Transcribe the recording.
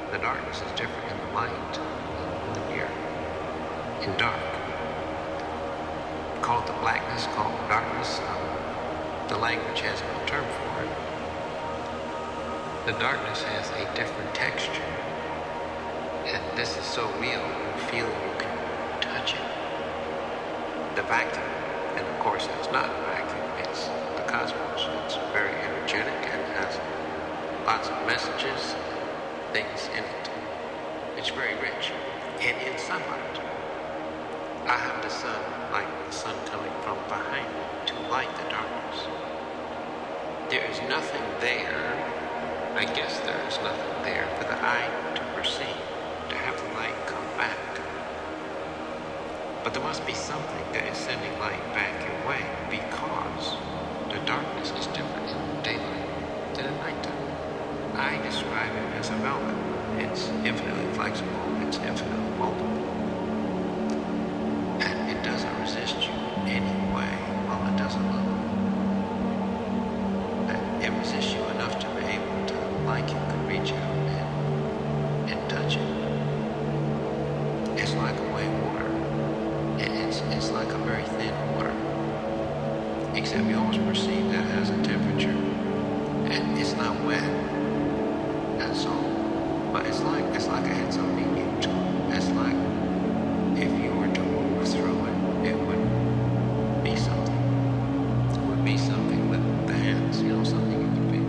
The darkness is different in the light than here. In dark. Call it the blackness, call it the darkness. The language has no term for it. The darkness has a different texture. And this is so real, you feel you can touch it. The vacuum, and of course it's not a vacuum, it's the cosmos. It's very energetic and has lots of messages, things in it. It's very rich. And in sunlight, I have the sun, like the sun coming from behind me to light the darkness. There is nothing there, I guess there is nothing there for the eye to perceive, to have the light come back. But there must be something that is sending light back your way, because the darkness is different in daylight than at nighttime. I describe it as a velvet. It's infinitely flexible, it's infinitely multiple. And it doesn't resist you anyway. Well, it doesn't look. It resists you enough to be able to like it, could reach out and touch it. It's like a wave water. It's like a very thin water. Except you always perceive that it has a temperature. And it's not wet. That's all. But it's like I had something